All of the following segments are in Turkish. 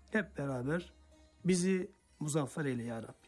hep beraber bizi muzaffer eyle ya Rabbi.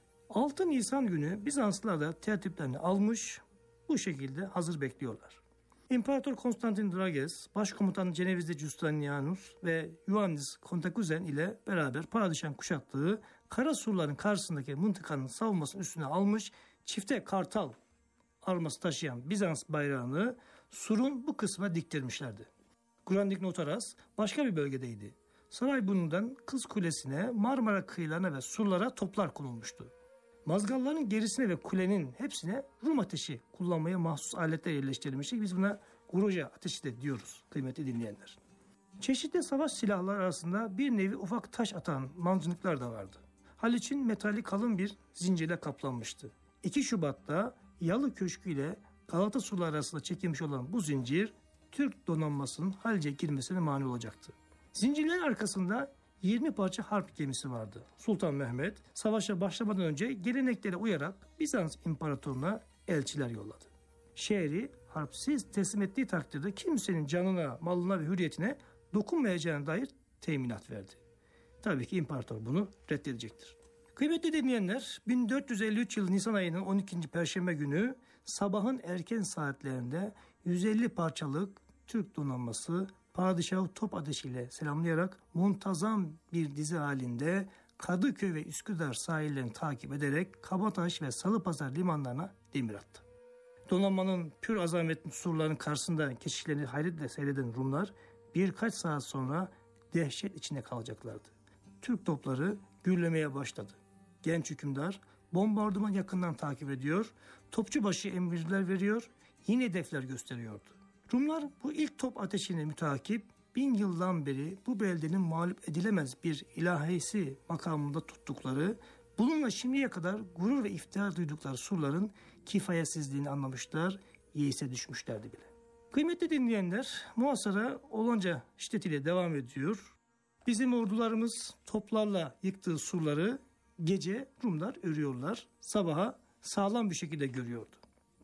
6 Nisan günü Bizanslılar da tertiplerini almış, bu şekilde hazır bekliyorlar. İmparator Konstantin Drages, Başkomutan Cenevizli Justinianus ve Ioannis Kantakuzen ile beraber padişahın kuşattığı kara surların karşısındaki mıntıkanın savunmasını üstüne almış, çifte kartal arması taşıyan Bizans bayrağını surun bu kısmına diktirmişlerdi. Grundig Notaras başka bir bölgedeydi. Sarayburnu'ndan Kız Kulesi'ne, Marmara kıyılarına ve surlara toplar konulmuştu. Mazgalların gerisine ve kulenin hepsine Rum ateşi kullanmaya mahsus aletler yerleştirilmişti. Biz buna Guruca ateşi de diyoruz kıymetli dinleyenler. Çeşitli savaş silahları arasında bir nevi ufak taş atan mancınıklar da vardı. Haliç'in metali kalın bir zincirle kaplanmıştı. 2 Şubat'ta Yalı Köşkü ile Galata surları arasında çekilmiş olan bu zincir Türk donanmasının Haliç'e girmesine mani olacaktı. Zincirlerin arkasında 20 parça harp gemisi vardı. Sultan Mehmet savaşa başlamadan önce geleneklere uyarak Bizans İmparatorluğu'na elçiler yolladı. Şehri harpsiz teslim ettiği takdirde kimsenin canına, malına ve hürriyetine dokunmayacağına dair teminat verdi. Tabii ki imparator bunu reddedecektir. Kıymetli dinleyenler, 1453 yılı Nisan ayının 12. Perşembe günü sabahın erken saatlerinde 150 parçalık Türk donanması padişahı top ateşiyle selamlayarak muntazam bir dizi halinde Kadıköy ve Üsküdar sahillerini takip ederek Kabataş ve Salıpazarı limanlarına demir attı. Donanmanın pür azametli surların karşısında geçişlerini hayretle seyreden Rumlar birkaç saat sonra dehşet içinde kalacaklardı. Türk topları gürlemeye başladı. Genç hükümdar bombardıman yakından takip ediyor, topçubaşı emirler veriyor, yine hedefler gösteriyordu. Rumlar bu ilk top ateşini müteakip 1000 yıldan beri bu beldenin mağlup edilemez bir ilahisi makamında tuttukları, bununla şimdiye kadar gurur ve iftihar duydukları surların kifayetsizliğini anlamışlar, yeise düşmüşlerdi bile. Kıymetli dinleyenler, muhasara olanca şiddetiyle devam ediyor. Bizim ordularımız toplarla yıktığı surları gece Rumlar örüyorlar, sabaha sağlam bir şekilde görüyordu.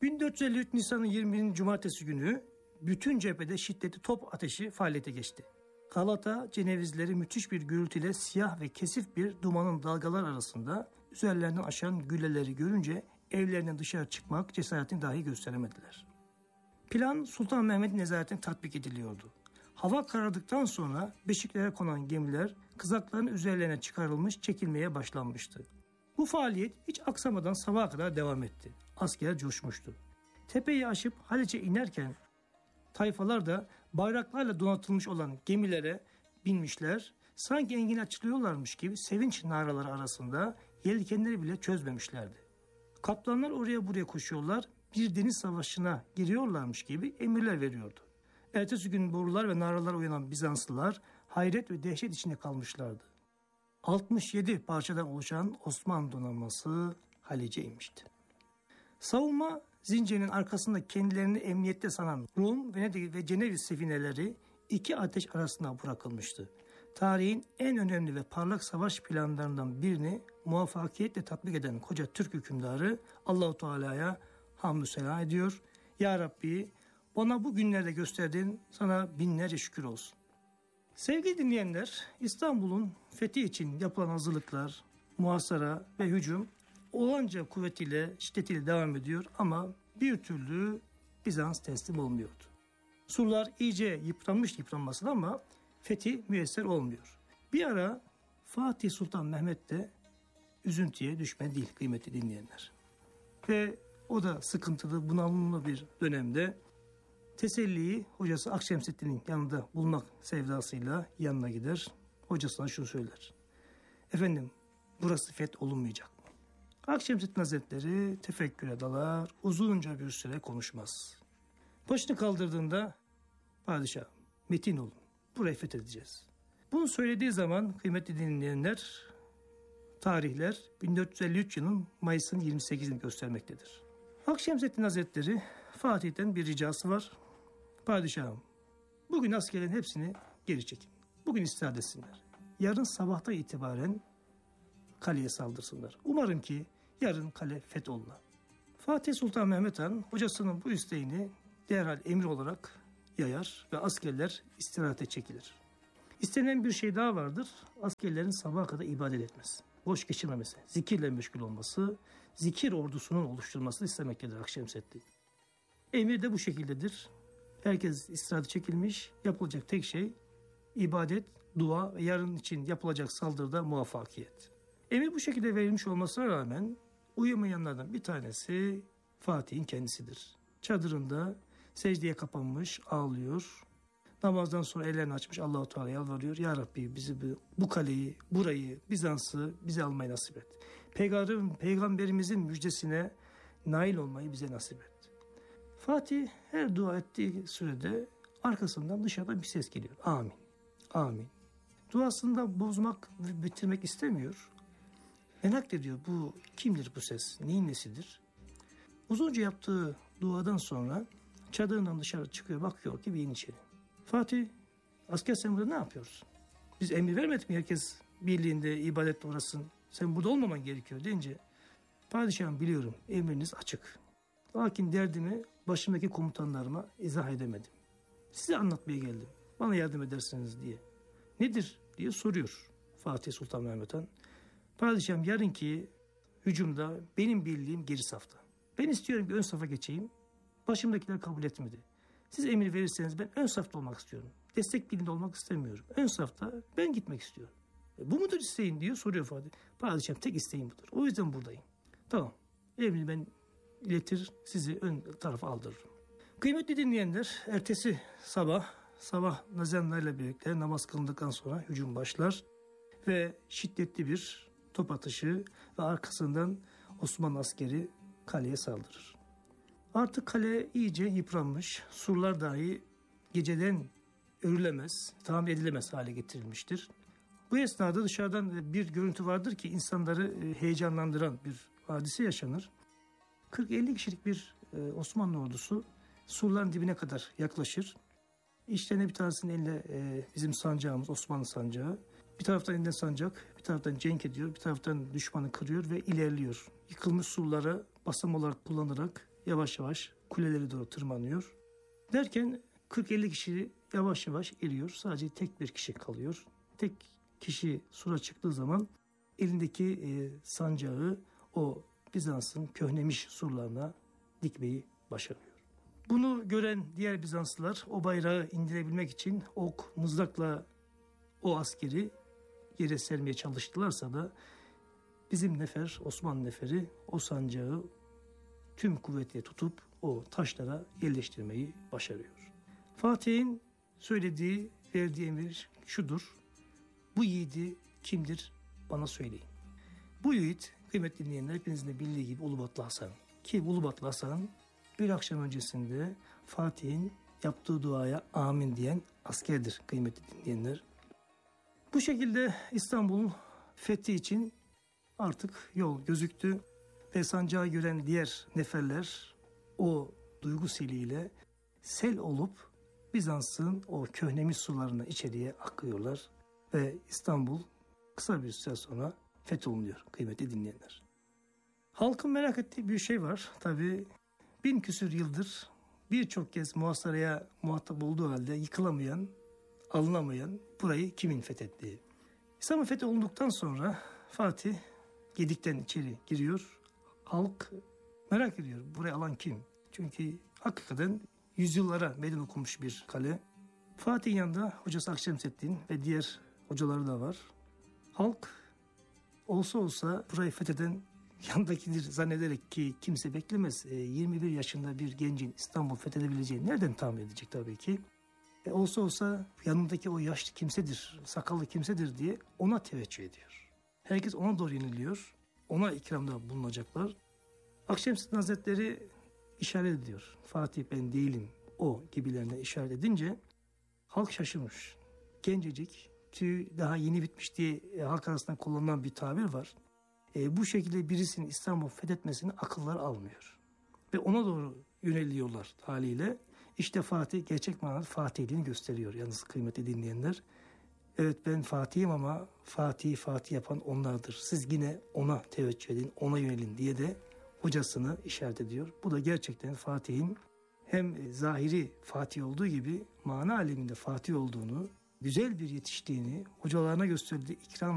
1453 Nisan'ın 20. Cumartesi günü bütün cephede şiddetli top ateşi faaliyete geçti. Galata Cenevizleri müthiş bir gürültüyle siyah ve kesif bir dumanın dalgalar arasında üzerlerinden aşan gülleleri görünce evlerinden dışarı çıkmak cesaretini dahi gösteremediler. Plan Sultan Mehmet'in nezaretine tatbik ediliyordu. Hava karardıktan sonra beşiklere konan gemiler kızakların üzerlerine çıkarılmış, çekilmeye başlanmıştı. Bu faaliyet hiç aksamadan sabaha kadar devam etti. Asker coşmuştu. Tepeyi aşıp Haliç'e inerken tayfalar da bayraklarla donatılmış olan gemilere binmişler, sanki engin açılıyorlarmış gibi sevinç naraları arasında yelkenleri bile çözmemişlerdi. Kaptanlar oraya buraya koşuyorlar, bir deniz savaşına giriyorlarmış gibi emirler veriyordu. Ertesi gün borular ve naralar uyanan Bizanslılar hayret ve dehşet içinde kalmışlardı. 67 parçadan oluşan Osmanlı donanması Haliç'e inmişti. Savunma zincirinin arkasında kendilerini emniyette sanan Rum, Venedik ve Ceneviz sefineleri 2 ateş arasında bırakılmıştı. Tarihin en önemli ve parlak savaş planlarından birini muvaffakiyetle tatbik eden koca Türk hükümdarı Allah-u Teala'ya hamdü sena ediyor. Ya Rabbi, bana bu günlerde gösterdiğin sana binlerce şükür olsun. Sevgili dinleyenler, İstanbul'un fethi için yapılan hazırlıklar, muhasara ve hücum olanca kuvvetiyle, şiddetiyle devam ediyor ama bir türlü Bizans teslim olmuyordu. Surlar iyice yıpranmasın ama fethi müyesser olmuyor. Bir ara Fatih Sultan Mehmet de üzüntüye düşme değil kıymetli dinleyenler. Ve o da sıkıntılı, bunalımlı bir dönemde teselliyi hocası Akşemseddin'in yanında bulmak sevdasıyla yanına gider. Hocasına şunu söyler: efendim, burası feth olunmayacak mı? Akşemseddin Hazretleri tefekküre dalar, uzunca bir süre konuşmaz. Başını kaldırdığında padişah metin olun, burayı fethedeceğiz. Bunu söylediği zaman kıymetli dinleyenler, tarihler 1453 yılın Mayıs'ın 28'ini göstermektedir. Akşemseddin Hazretleri Fatih'ten bir ricası var. Padişahım, bugün askerlerin hepsini geri çekin. Bugün istirahat etsinler. Yarın sabahta itibaren kaleye saldırsınlar. Umarım ki yarın kale fetholuna. Fatih Sultan Mehmet Han hocasının bu isteğini derhal emir olarak yayar ve askerler istirahate çekilir. İstenen bir şey daha vardır. Askerlerin sabaha kadar ibadet etmesi. Boş geçirmemesi, zikirle meşgul olması, zikir ordusunun oluşturulmasını istemektedir Akşemseddin. Emir de bu şekildedir. Herkes istirahate çekilmiş. Yapılacak tek şey ibadet, dua ve yarın için yapılacak saldırıda muvaffakiyet. Emir bu şekilde verilmiş olmasına rağmen uyumayanlardan bir tanesi Fatih'in kendisidir. Çadırında secdeye kapanmış, ağlıyor. Namazdan sonra ellerini açmış, Allah-u Teala yalvarıyor. Ya Rabbi bizi bu kaleyi, burayı, Bizans'ı bize almayı nasip et. Peygamberimizin müjdesine nail olmayı bize nasip et. Fatih her dua ettiği sürede arkasından dışarıdan bir ses geliyor. Amin. Amin. Duasında bozmak ve bitirmek istemiyor. Merak ediyor, bu kimdir bu ses? Neyin nesidir? Uzunca yaptığı duadan sonra çadırından dışarı çıkıyor, bakıyor ki bir içeri. Fatih, asker sen burada ne yapıyorsun? Biz emir vermedik mi herkes birliğinde ibadette uğrasın? Sen burada olmaman gerekiyor deyince, padişahım biliyorum emriniz açık. Lakin derdimi başımdaki komutanlarıma izah edemedim. Size anlatmaya geldim. Bana yardım edersiniz diye. Nedir diye soruyor Fatih Sultan Mehmet Han. Padişahım yarınki hücumda benim birliğim geri safta. Ben istiyorum ki ön safa geçeyim. Başımdakiler kabul etmedi. Siz emir verirseniz ben ön safta olmak istiyorum. Destek birliğinde olmak istemiyorum. Ön safta ben gitmek istiyorum. Bu mudur isteğin diyor soruyor Fatih. Padişahım tek isteğim budur. O yüzden buradayım. Tamam. Emrini ben iletir sizi ön tarafa aldırırım. Kıymetli dinleyenler, ertesi sabah nazanlarla birlikte namaz kılındıktan sonra hücum başlar ve şiddetli bir top atışı ve arkasından Osmanlı askeri kaleye saldırır. Artık kale iyice yıpranmış, surlar dahi geceden örülemez, tamir edilemez hale getirilmiştir. Bu esnada dışarıdan bir görüntü vardır ki insanları heyecanlandıran bir hadise yaşanır. 40-50 kişilik bir Osmanlı ordusu surların dibine kadar yaklaşır. İşlerine bir tanesinin eline bizim sancağımız, Osmanlı sancağı. Bir taraftan elinden sancak, bir taraftan cenk ediyor, bir taraftan düşmanı kırıyor ve ilerliyor. Yıkılmış surlara basam olarak kullanarak yavaş yavaş kuleleri doğru tırmanıyor. Derken 40-50 kişi yavaş yavaş eriyor. Sadece tek bir kişi kalıyor. Tek kişi sura çıktığı zaman elindeki sancağı o Bizans'ın köhnemiş surlarına dikmeyi başarıyor. Bunu gören diğer Bizanslılar o bayrağı indirebilmek için ok, mızrakla o askeri yere sermeye çalıştılarsa da bizim nefer, Osmanlı neferi o sancağı tüm kuvvetle tutup o taşlara yerleştirmeyi başarıyor. Fatih'in söylediği, verdiği emir şudur. Bu yiğidi kimdir bana söyleyin. Bu yiğit kıymetli dinleyenler hepinizin de bildiği gibi Ulubatlı Hasan. Ki Ulubatlı Hasan bir akşam öncesinde Fatih'in yaptığı duaya amin diyen askerdir kıymetli dinleyenler. Bu şekilde İstanbul'un fethi için artık yol gözüktü ve sancağı gören diğer neferler o duygu seliyle sel olup Bizans'ın o köhnemiş sularına içeriye akıyorlar ve İstanbul kısa bir süre sonra fetholunuyor kıymetli dinleyenler. Halkın merak ettiği bir şey var. Tabii 1000 küsür yıldır birçok kez muhasaraya muhatap olduğu halde yıkılamayan, alınamayan burayı kimin fethettiği. İstanbul fethedildikten sonra Fatih Gedik'ten içeri giriyor. Halk merak ediyor burayı alan kim? Çünkü hakikaten yüzyıllara meydan okumuş bir kale. Fatih'in yanında hocası Akşemseddin ve diğer hocaları da var. Halk olsa burayı fetheden yandakidir zannederek ki kimse beklemez. 21 yaşında bir gencin İstanbul fethedebileceğini nereden tahmin edecek tabii ki. Olsa yanındaki o yaşlı kimsedir, sakallı kimsedir diye ona teveccüh ediyor. Herkes ona doğru yeniliyor. Ona ikramda bulunacaklar. Akşemseddin Hazretleri işaret ediyor. Fatih ben değilim o gibilerine işaret edince halk şaşırmış. Gencecik, tüy daha yeni bitmiş diye halk arasında kullanılan bir tabir var. Bu şekilde birisinin İstanbul fethetmesini akıllar almıyor. Ve ona doğru yöneliyorlar haliyle. İşte Fatih gerçek manada Fatihliğini gösteriyor. Yalnız kıymetli dinleyenler. Evet ben Fatih'im ama Fatih yapan onlardır. Siz yine ona teveccüh edin, ona yönelin diye de hocasını işaret ediyor. Bu da gerçekten Fatih'in hem zahiri Fatih olduğu gibi mana aleminde Fatih olduğunu güzel bir yetiştiğini, hocalarına gösterdiği ikram